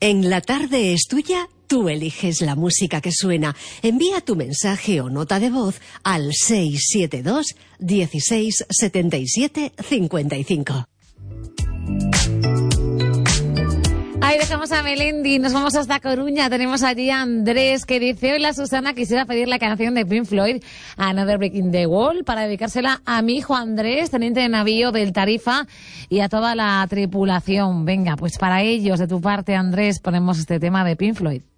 En La Tarde es Tuya, tú eliges la música que suena. Envía tu mensaje o nota de voz al 672 16 77 55. Ahí dejamos a Melendi, nos vamos hasta Coruña, tenemos allí a Andrés que dice: hola Susana, quisiera pedir la canción de Pink Floyd, Another Brick in the Wall, para dedicársela a mi hijo Andrés, teniente de navío del Tarifa, y a toda la tripulación. Venga, pues para ellos, de tu parte Andrés, ponemos este tema de Pink Floyd.